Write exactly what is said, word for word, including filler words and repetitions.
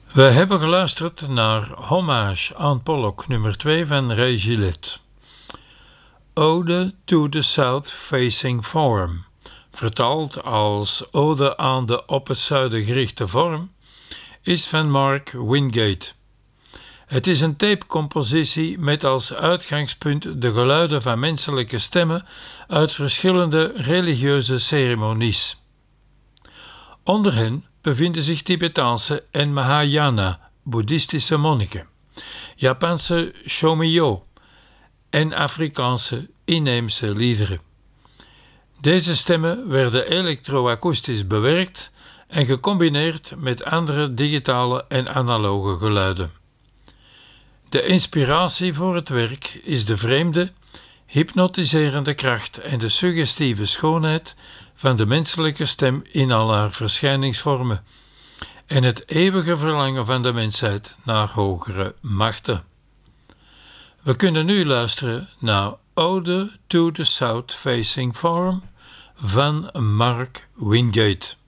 We hebben geluisterd naar Hommage aan Pollock nummer twee van Ray Gillett. Ode to the South Facing Form, vertaald als Ode aan de op het zuiden gerichte vorm, is van Mark Wingate. Het is een tapecompositie met als uitgangspunt de geluiden van menselijke stemmen uit verschillende religieuze ceremonies. Onder hen bevinden zich Tibetaanse en Mahayana, boeddhistische monniken, Japanse shomyo en Afrikaanse inheemse liederen. Deze stemmen werden elektroakoestisch bewerkt en gecombineerd met andere digitale en analoge geluiden. De inspiratie voor het werk is de vreemde, hypnotiserende kracht en de suggestieve schoonheid van de menselijke stem in al haar verschijningsvormen en het eeuwige verlangen van de mensheid naar hogere machten. We kunnen nu luisteren naar Ode to the South Facing Form van Mark Wingate.